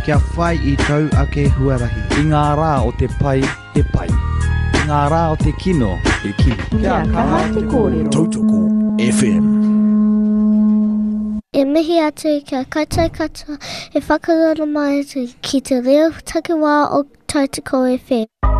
kia whai I tau ake huarahi. I ngā rā o te pai, he pai. I ngā rā o te kino, he kino. Kia kaha te kōrero. Tautoko FM. E mihi atu kia kaitai katoa e whakarara mai atu ki te reo takiwā o Tautoko FM.